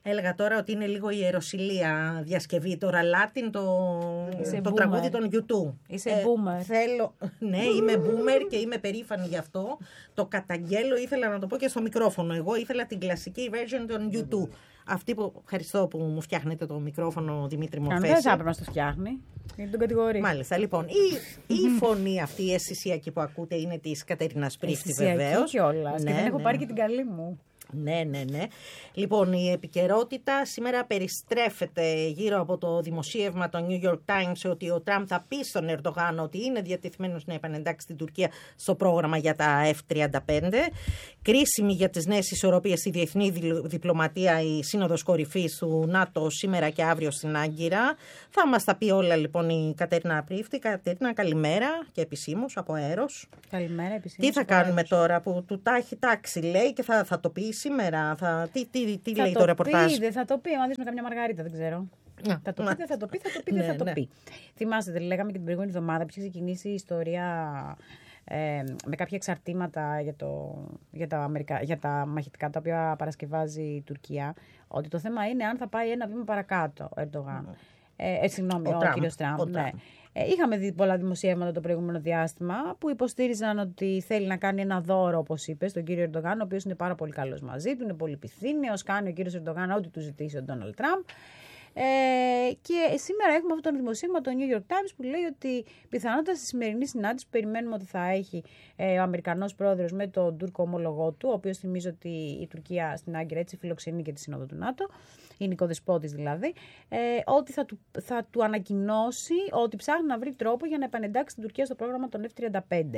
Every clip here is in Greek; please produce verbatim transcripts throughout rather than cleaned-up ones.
Έλεγα τώρα ότι είναι λίγο ιεροσυλία διασκευή. Τώρα Latin, το, το τραγούδι των γιου τού. Είσαι ε, boomer. Θέλω, ναι, είμαι boomer και είμαι περήφανη γι' αυτό. Το καταγγέλλω, ήθελα να το πω και στο μικρόφωνο. Εγώ ήθελα την κλασική version των γιου τού. Αυτή που, ευχαριστώ που μου φτιάχνετε το μικρόφωνο, Δημήτρη Μορφέση. Αν δεν θα έπρεπε να το φτιάχνει, γιατί τον κατηγορεί. Μάλιστα, λοιπόν, η, η φωνή αυτή, η αισθησιακή που ακούτε, είναι της Κατερίνας Πρίφτη, βεβαίως. Κιόλας, ναι, και δεν ναι, έχω ναι. πάρει και την καλή μου. Ναι, ναι, ναι. Λοιπόν, η επικαιρότητα σήμερα περιστρέφεται γύρω από το δημοσίευμα των New York Times ότι ο Τραμπ θα πει στον Ερντογάν ότι είναι διατεθειμένος να επανεντάξει την Τουρκία στο πρόγραμμα για τα εφ τριάντα πέντε. Κρίσιμη για τις νέες ισορροπίες στη διεθνή διπλωματία η Σύνοδος Κορυφής του ΝΑΤΟ σήμερα και αύριο στην Άγκυρα. Θα μας τα πει όλα λοιπόν η Κατερίνα Πρίφτη. Κατερίνα, καλημέρα και επισήμως από αέρος. Καλημέρα, επισήμως. Τι θα κάνουμε αέρος τώρα που του τα έχει τάξει, λέει, και θα, θα το πει σήμερα. Θα, τι τι, τι θα λέει το, το ρεπορτάζ. Πει, δεν θα το πει, αν δεις με καμιά μαργαρίτα, δεν ξέρω. Να, θα το να. πει, δεν θα το πει, θα το πει, δεν ναι, θα το ναι. πει. Θυμάστε, λέγαμε και την προηγούμενη εβδομάδα που είχε ξεκινήσει η ιστορία ε, με κάποια εξαρτήματα για, το, για, τα Αμερικα, για τα μαχητικά τα οποία παρασκευάζει η Τουρκία, ότι το θέμα είναι αν θα πάει ένα βήμα παρακάτω ο Ερντογάν. Mm. Ε, ε, συγγνώμη, ο, ο κύριος Τραμπ. Ναι. Ε, είχαμε δει πολλά δημοσιεύματα το προηγούμενο διάστημα που υποστήριζαν ότι θέλει να κάνει ένα δώρο, όπως είπε, στον κύριο Ερντογάν, ο οποίος είναι πάρα πολύ καλός μαζί του, είναι πολύ πυθύνιος, κάνει ο κύριος Ερντογάν ό,τι του ζητήσει ο Ντόναλντ Τραμπ. Ε, και σήμερα έχουμε αυτό το δημοσίευμα το New York Times που λέει ότι πιθανότατα στη σημερινή συνάντηση που περιμένουμε ότι θα έχει ε, ο Αμερικανός πρόεδρος με τον Τούρκο ομολογό του, ο οποίος θυμίζει ότι η Τουρκία στην Άγκυρα έτσι φιλοξενεί και τη Σύνοδο του ΝΑΤΟ, είναι οικοδεσπότης δηλαδή, ε, ότι θα του, θα του ανακοινώσει ότι ψάχνει να βρει τρόπο για να επανεντάξει την Τουρκία στο πρόγραμμα των εφ τριάντα πέντε.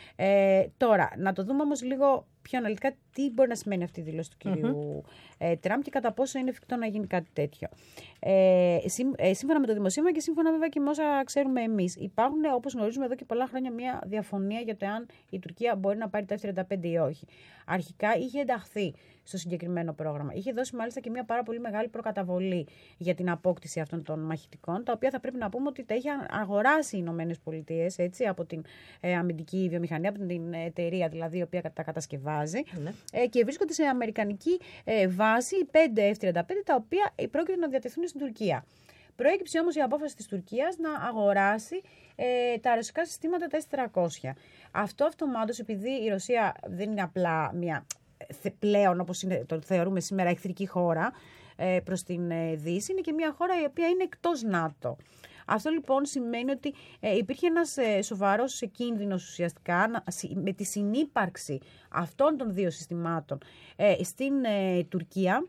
Ε, τώρα, να το δούμε όμως λίγο πιο αναλυτικά τι μπορεί να σημαίνει αυτή η δήλωση του κυρίου mm-hmm. ε, Τραμπ και κατά πόσο είναι εφικτό να γίνει κάτι τέτοιο. Ε, σύ, ε, σύμφωνα με το δημοσίευμα και σύμφωνα βέβαια και με όσα ξέρουμε εμείς, υπάρχουν, όπως γνωρίζουμε εδώ και πολλά χρόνια, μια διαφωνία για το αν η Τουρκία μπορεί να πάρει το εφ τριάντα πέντε ή όχι. Αρχικά είχε ενταχθεί στο συγκεκριμένο πρόγραμμα. Είχε δώσει μάλιστα και μια πάρα πολύ μεγάλη προκαταβολή για την απόκτηση αυτών των μαχητικών, τα οποία θα πρέπει να πούμε ότι τα είχε αγοράσει οι Ηνωμένες Πολιτείες από την ε, αμυντική βιομηχανία, από την εταιρεία δηλαδή η οποία τα κατασκευάζει. Ναι. Ε, και βρίσκονται σε αμερικανική ε, βάση οι πέντε εφ τριάντα πέντε, τα οποία πρόκειται να διατεθούν στην Τουρκία. Προέκυψε όμως η απόφαση της Τουρκίας να αγοράσει ε, τα ρωσικά συστήματα τα ες τετρακόσια. Αυτό αυτομάτως, επειδή η Ρωσία δεν είναι απλά μια πλέον, όπως είναι, το θεωρούμε σήμερα, εχθρική χώρα ε, προς την ε, Δύση, είναι και μια χώρα η οποία είναι εκτός ΝΑΤΟ. Αυτό λοιπόν σημαίνει ότι ε, υπήρχε ένας ε, σοβαρός κίνδυνος ουσιαστικά να, με τη συνύπαρξη αυτών των δύο συστημάτων ε, στην ε, Τουρκία,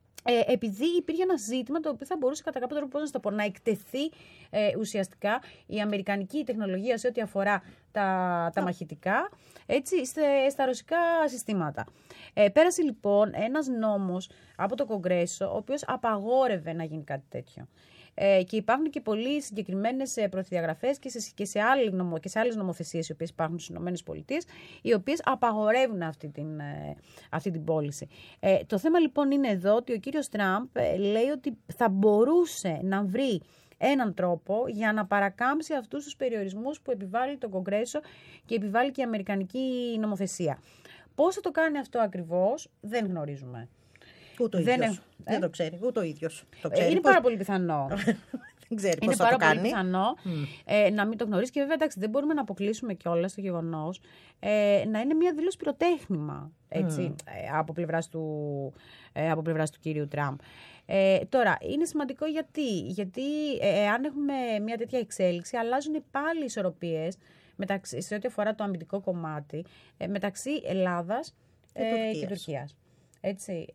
ε, επειδή υπήρχε ένα ζήτημα το οποίο θα μπορούσε κατά κάποιο τρόπο, πώς να, πω, να εκτεθεί ε, ουσιαστικά η αμερικανική τεχνολογία σε ό,τι αφορά τα, τα μαχητικά, έτσι, στε, στα ρωσικά συστήματα. Ε, πέρασε λοιπόν ένας νόμος από το Κογκρέσο, ο οποίος απαγόρευε να γίνει κάτι τέτοιο. Ε, και υπάρχουν και πολύ συγκεκριμένες προδιαγραφές και σε, και σε, άλλη νομο, και σε άλλες νομοθεσίες οι οποίες υπάρχουν στις ΗΠΑ, οι οποίες απαγορεύουν αυτή την, ε, αυτή την πώληση. Ε, το θέμα λοιπόν είναι εδώ ότι ο κύριος Τραμπ ε, λέει ότι θα μπορούσε να βρει έναν τρόπο για να παρακάμψει αυτούς τους περιορισμούς που επιβάλλει το Κογκρέσο και επιβάλλει και η αμερικανική νομοθεσία. Πώς θα το κάνει αυτό ακριβώς δεν γνωρίζουμε. Ούτε ο δεν, ίδιος. Ε? δεν το ξέρει, ούτε ο ίδιος. Το ξέρει. Είναι πώς... πάρα πολύ πιθανό. Δεν ξέρει είναι πώς πάρα θα το πολύ κάνει. πιθανό mm. ε, να μην το γνωρίζει και βέβαια εντάξει, δεν μπορούμε να αποκλείσουμε κιόλας το γεγονός ε, να είναι μια δήλωση πυροτέχνημα έτσι, mm. ε, από, πλευράς του, ε, από πλευράς του κυρίου Τραμπ. Ε, τώρα, είναι σημαντικό γιατί, γιατί ε, αν έχουμε μια τέτοια εξέλιξη, αλλάζουν πάλι οι ισορροπίες μεταξύ, σε ό,τι αφορά το αμυντικό κομμάτι ε, μεταξύ Ελλάδας και, ε, Τουρκίας. και Τουρκίας. Έτσι.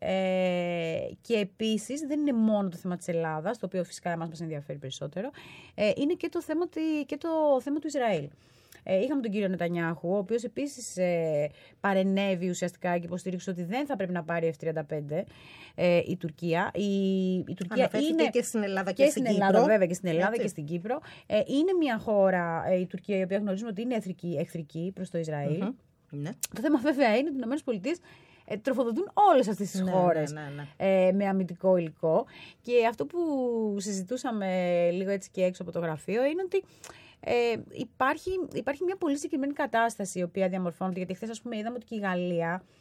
Ε, και επίσης δεν είναι μόνο το θέμα της Ελλάδας, το οποίο φυσικά εμάς μας ενδιαφέρει περισσότερο, ε, είναι και το θέμα, και το θέμα του Ισραήλ. Ε, είχαμε τον κύριο Νετανιάχου, ο οποίος επίσης ε, παρενέβη ουσιαστικά και υποστήριξε ότι δεν θα πρέπει να πάρει εφ τριάντα πέντε ε, η Τουρκία. Η, η Τουρκία είναι και στην Ελλάδα και, και στην στην Κύπρο. Ελλάδα, βέβαια, και στην Ελλάδα Έτσι. και στην Κύπρο. Ε, είναι μια χώρα, ε, η Τουρκία, η οποία γνωρίζουμε ότι είναι εχθρική, εχθρική προς το Ισραήλ. Mm-hmm. Ναι. Το θέμα βέβαια είναι ότι οι ΗΠΑ Ε, τροφοδοτούν όλες αυτές τις ναι, χώρες ναι, ναι, ναι. Ε, με αμυντικό υλικό. Και αυτό που συζητούσαμε λίγο έτσι και έξω από το γραφείο είναι ότι ε, υπάρχει, υπάρχει μια πολύ συγκεκριμένη κατάσταση η οποία διαμορφώνεται. Γιατί χθες, ας πούμε, είδαμε ότι και η Γαλλία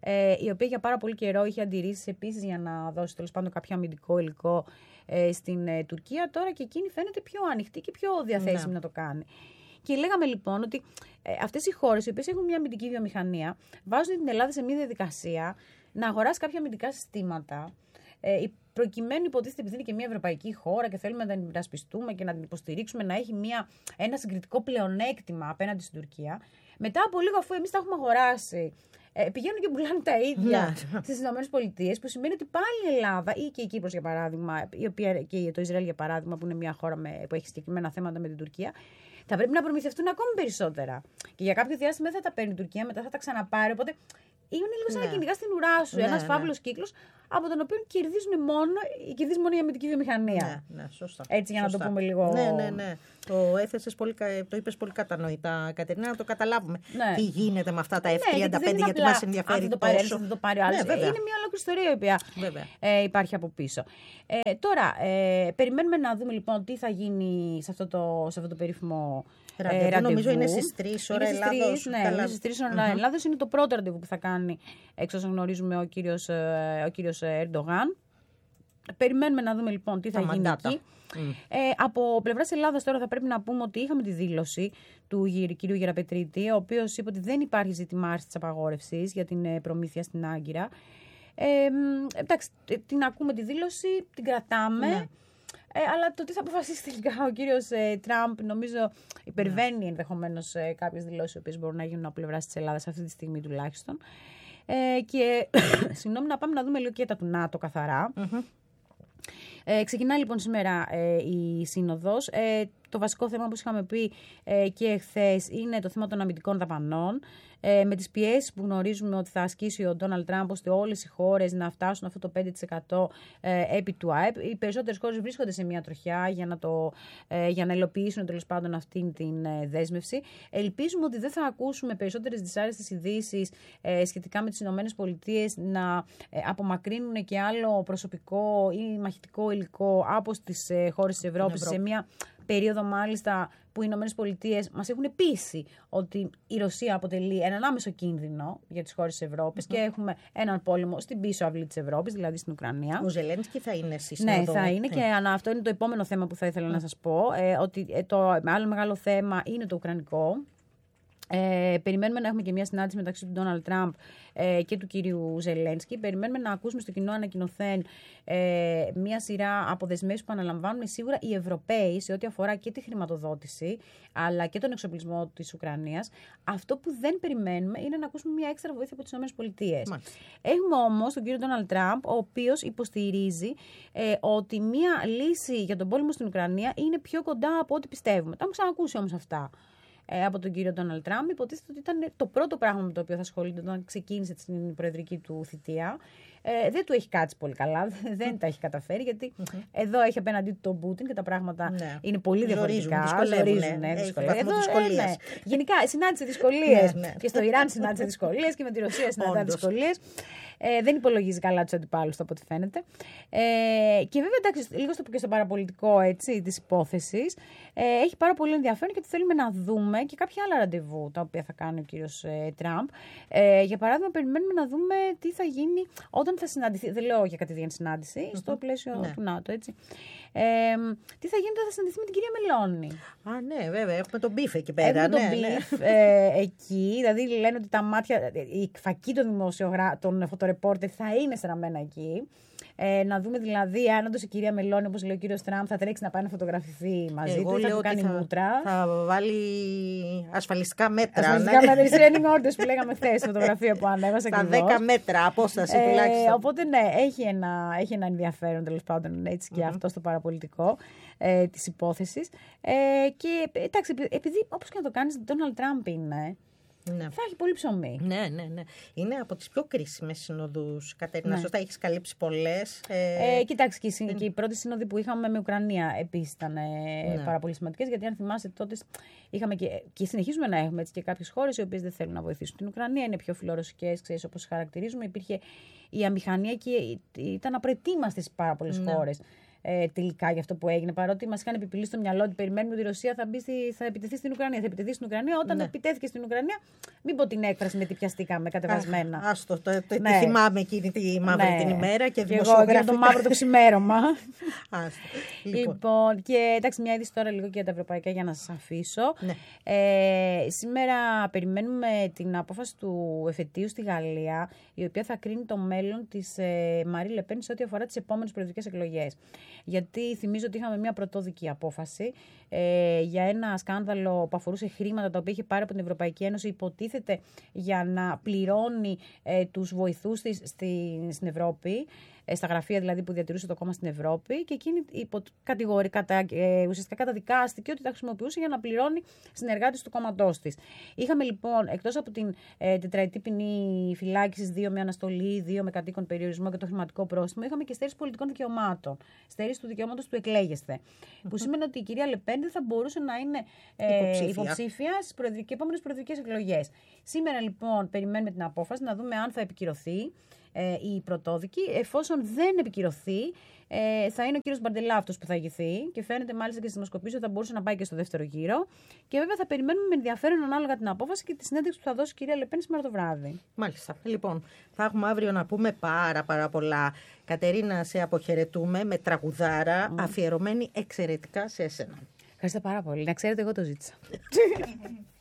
ε, η οποία για πάρα πολύ καιρό είχε αντιρρήσεις επίσης για να δώσει τέλος πάντων κάποιο αμυντικό υλικό ε, στην ε, Τουρκία. Τώρα και εκείνη φαίνεται πιο ανοιχτή και πιο διαθέσιμη ναι. να το κάνει. Και λέγαμε λοιπόν ότι ε, αυτές οι χώρες, οι οποίες έχουν μια αμυντική βιομηχανία, βάζουν την Ελλάδα σε μια διαδικασία να αγοράσει κάποια αμυντικά συστήματα. Ε, προκειμένου υποτίθεται, επειδή είναι και μια ευρωπαϊκή χώρα και θέλουμε να την υπερασπιστούμε και να την υποστηρίξουμε, να έχει μια, ένα συγκριτικό πλεονέκτημα απέναντι στην Τουρκία. Μετά από λίγο, αφού εμείς τα έχουμε αγοράσει, ε, πηγαίνουν και πουλάνε τα ίδια στις ΗΠΑ, που σημαίνει ότι πάλι η Ελλάδα ή και η Κύπρος, για παράδειγμα, η οποία, και το Ισραήλ, για παράδειγμα, που είναι μια χώρα με, που έχει συγκεκριμένα θέματα με την Τουρκία, θα πρέπει να προμηθευτούν ακόμη περισσότερα. Και για κάποιο διάστημα δεν θα τα παίρνει η Τουρκία, μετά θα τα ξαναπάρει. Οπότε είναι λίγο σαν ναι. να κυνηγά στην ουρά σου. Ναι, ένας ναι. φαύλος κύκλος, από τον οποίο κερδίζουν μόνο, κερδίζει μόνο η αμυντική βιομηχανία. Ναι, ναι, σωστά. Έτσι, για σωστά. να το πούμε λίγο. Ναι, ναι, ναι. Το έθεσες πολύ, το είπες πολύ κατανοητά, Κατερίνα, να το καταλάβουμε. Ναι. Τι γίνεται με αυτά τα εφ τριάντα πέντε, ναι, γιατί μας ενδιαφέρει το τόσο. Δεν το πάρει ο άλλος. Ναι, είναι μια ολόκληρη ιστορία η οποία ε, υπάρχει από πίσω. Ε, τώρα, ε, περιμένουμε να δούμε λοιπόν τι θα γίνει σε αυτό το, σε αυτό το περίφημο ραντεβού. ραντεβού. Νομίζω είναι στις τρεις ώρα Ελλάδος. Ναι, είναι στις τρεις ώρα mm-hmm. Ελλάδος. Είναι το πρώτο ραντεβού που θα κάνει, εξ όσων γνωρίζουμε, ο κύριος, ο κύριος Ερντογάν. Περιμένουμε να δούμε λοιπόν τι θα Τα γίνει μαντάτα. εκεί. Mm. Ε, από πλευράς Ελλάδας τώρα θα πρέπει να πούμε ότι είχαμε τη δήλωση του κυρίου Γεραπετρίτη, ο οποίος είπε ότι δεν υπάρχει ζήτημα άρσης της απαγόρευσης για την προμήθεια στην Άγκυρα. Ε, εντάξει, την ακούμε τη δήλωση, την κρατάμε. Ναι. Ε, αλλά το τι θα αποφασίσει τελικά ο κύριος ε, Τραμπ, νομίζω υπερβαίνει yeah. ενδεχομένως ε, κάποιες δηλώσεις οι οποίες μπορούν να γίνουν από πλευράς της Ελλάδας αυτή τη στιγμή τουλάχιστον. Ε, και συγγνώμη, να πάμε να δούμε λίγο και τα του ΝΑΤΟ καθαρά. Mm-hmm. Ε, ξεκινά λοιπόν σήμερα ε, η Σύνοδος. Ε, το βασικό θέμα, όπως είχαμε πει ε, και εχθές, είναι το θέμα των αμυντικών δαπανών. Ε, με τις πιέσεις που γνωρίζουμε ότι θα ασκήσει ο Ντόναλντ Τραμπ, ώστε όλες οι χώρες να φτάσουν αυτό το πέντε τοις εκατό ε, επί του ΑΕΠ. Οι περισσότερες χώρες βρίσκονται σε μια τροχιά για να, το, ε, για να υλοποιήσουν τέλος πάντων αυτήν την ε, δέσμευση. Ελπίζουμε ότι δεν θα ακούσουμε περισσότερες δυσάρεστες ειδήσεις ε, σχετικά με τις ΗΠΑ να ε, απομακρύνουν και άλλο προσωπικό ή μαχητικό υλικό από τις ε, χώρες της Ευρώπης σε μια περίοδο μάλιστα που οι Ηνωμένες Πολιτείες μας έχουν πείσει ότι η Ρωσία αποτελεί έναν άμεσο κίνδυνο για τις χώρες της Ευρώπης mm-hmm. και έχουμε έναν πόλεμο στην πίσω αυλή της Ευρώπης, δηλαδή στην Ουκρανία. Ο Ζελένσκι θα είναι στη Ναι, θα είναι mm. και αυτό είναι το επόμενο θέμα που θα ήθελα mm. να σας πω, ε, ότι το άλλο μεγάλο θέμα είναι το ουκρανικό. Ε, περιμένουμε να έχουμε και μια συνάντηση μεταξύ του Ντόναλντ Τραμπ ε, και του κυρίου Ζελένσκι. Περιμένουμε να ακούσουμε στο κοινό ανακοινωθέν ε, μια σειρά αποδεσμεύσεις που αναλαμβάνουν σίγουρα οι Ευρωπαίοι σε ό,τι αφορά και τη χρηματοδότηση αλλά και τον εξοπλισμό της Ουκρανίας. Αυτό που δεν περιμένουμε είναι να ακούσουμε μια έξτρα βοήθεια από τις ΗΠΑ. Έχουμε όμως τον κύριο Ντόναλντ Τραμπ, ο οποίος υποστηρίζει ε, ότι μια λύση για τον πόλεμο στην Ουκρανία είναι πιο κοντά από ό,τι πιστεύουμε. Τα έχουμε ξανακούσει όμως αυτά από τον κύριο Ντόναλντ Τραμπ. Υποτίθεται ότι ήταν το πρώτο πράγμα με το οποίο θα ασχολείται όταν ξεκίνησε την προεδρική του θητεία. Ε, δεν του έχει κάτσει πολύ καλά, δεν τα έχει καταφέρει, γιατί mm-hmm. εδώ έχει απέναντί του τον Πούτιν και τα πράγματα ναι. είναι πολύ διαφορετικά. Ζορίζουν, ναι, δυσκολίες. Ναι. Γενικά συνάντησε δυσκολίες. ναι, ναι. Και στο Ιράν συνάντησε δυσκολίες και με τη Ρωσία συναντά δυσκολίες. Ε, δεν υπολογίζει καλά τους αντιπάλους του από ό,τι φαίνεται. Ε, και βέβαια, εντάξει, λίγο στο, και στο παραπολιτικό της υπόθεσης, ε, έχει πάρα πολύ ενδιαφέρον γιατί θέλουμε να δούμε και κάποια άλλα ραντεβού τα οποία θα κάνει ο κύριος ε, Τραμπ. Ε, για παράδειγμα, περιμένουμε να δούμε τι θα γίνει όταν θα συναντηθεί. Δεν λέω για κατηδίαν συνάντηση, mm-hmm. στο πλαίσιο ναι. του ΝΑΤΟ, έτσι. Ε, τι θα γίνει όταν θα συναντηθεί με την κυρία Μελώνη. Α, ναι, βέβαια. Έχουμε τον μπιφ εκεί πέρα. Έχουμε ναι, τον μπιφ ναι. ε, εκεί. Δηλαδή λένε ότι τα μάτια, η φακή των δημοσιογράφων, των φωτορεπόρτερ θα είναι στραμμένα εκεί. Ε, να δούμε δηλαδή αν όντως η κυρία Μελώνη, όπως λέει ο κύριος Τραμπ, θα τρέξει να πάει να φωτογραφηθεί μαζί Εγώ του. Θα του κάνει θα, μούτρα. Θα βάλει ασφαλιστικά μέτρα. Ασφαλιστικά ναι. μέτρα. Training orders που λέγαμε χθες, φωτογραφία που ανέβασα. Τα δέκα μέτρα απόσταση ε, τουλάχιστον. Οπότε ναι, έχει ένα, έχει ένα ενδιαφέρον τέλος πάντων έτσι και mm-hmm. αυτό στο παραπολιτικό ε, της υπόθεσης. Ε, και εντάξει, επειδή όπως και να το κάνεις, Donald Trump είναι. Ναι. Θα έχει πολύ ψωμί. Ναι, ναι, ναι. Είναι από τις πιο κρίσιμες συνοδούς, Κατερίνα. Ναι. Σωστά, έχεις καλύψει πολλές. Ε... Ε, κοιτάξτε, και, η, και οι πρώτες σύνοδοι που είχαμε με Ουκρανία επίσης ήταν ε, ναι. πάρα πολύ σημαντικές. Γιατί αν θυμάσαι, τότε είχαμε και, και συνεχίζουμε να έχουμε έτσι, και κάποιες χώρες οι οποίες δεν θέλουν να βοηθήσουν την Ουκρανία. Είναι πιο φιλορωσικές, ξέρεις, όπως χαρακτηρίζουμε. Υπήρχε η αμηχανία και ήταν απροετοίμαστες σε πάρα πολλές ναι. χώρες ε, τελικά για αυτό που έγινε. Παρότι μας είχαν επιπηλήσει στο μυαλό ότι περιμένουμε ότι η Ρωσία θα, μπει στη, θα επιτεθεί στην Ουκρανία. Θα επιτεθεί στην Ουκρανία. Όταν ναι. επιτέθηκε στην Ουκρανία, μην πω την έκφραση με τι πιαστήκαμε κατεβασμένα. Α, άστο, το, το, ναι. τη θυμάμαι εκείνη τη μαύρη ναι. την ημέρα και δημοσιογραφικά. Και το μαύρο το ξημέρωμα. Άστο. Λοιπόν. λοιπόν, και εντάξει, μια είδηση τώρα λίγο και για τα ευρωπαϊκά για να σας αφήσω. Ναι. Ε, σήμερα περιμένουμε την απόφαση του εφετείου στη Γαλλία, η οποία θα κρίνει το μέλλον της ε, Μαρί Λεπέν σε ό,τι αφορά τις επόμενες προεδρικές εκλογές. Γιατί θυμίζω ότι είχαμε μια πρωτόδικη απόφαση ε, για ένα σκάνδαλο που αφορούσε χρήματα τα οποία είχε πάρει από την Ευρωπαϊκή Ένωση, υποτίθεται για να πληρώνει ε, τους βοηθούς της στη, στην Ευρώπη, ε, στα γραφεία δηλαδή που διατηρούσε το κόμμα στην Ευρώπη, και εκείνη υπο, κατηγορεί, κατα, ε, ουσιαστικά καταδικάστηκε ότι τα χρησιμοποιούσε για να πληρώνει συνεργάτες του κόμματός της. Είχαμε λοιπόν, εκτός από την ε, τετραετή ποινή φυλάκισης, δύο με αναστολή, δύο με κατοίκον περιορισμό και το χρηματικό πρόστιμο, είχαμε και στέρηση πολιτικών δικαιωμάτων. Στέρηση του δικαιώματος του εκλέγεστε. Mm-hmm. Που σημαίνει ότι η κυρία Λεπέν δεν θα μπορούσε να είναι ε, υποψήφια, υποψήφια στις επόμενες προεδρικές εκλογές. Σήμερα λοιπόν περιμένουμε την απόφαση να δούμε αν θα επικυρωθεί ε, η πρωτόδικη. Εφόσον δεν επικυρωθεί, ε, θα είναι ο κύριος Μπαντελά αυτός που θα ηγηθεί, και φαίνεται μάλιστα και στις δημοσκοπήσεις ότι θα μπορούσε να πάει και στο δεύτερο γύρο. Και βέβαια θα περιμένουμε με ενδιαφέρον ανάλογα την απόφαση και τη συνέντευξη που θα δώσει η κυρία Λεπέν σήμερα το βράδυ. Μάλιστα. Λοιπόν, θα έχουμε αύριο να πούμε πάρα πάρα πολλά. Κατερίνα, σε αποχαιρετούμε με τραγουδάρα mm. αφιερωμένη εξαιρετικά σε εσένα. Ευχαριστώ πάρα πολύ. Να ξέρετε, εγώ το ζήτησα.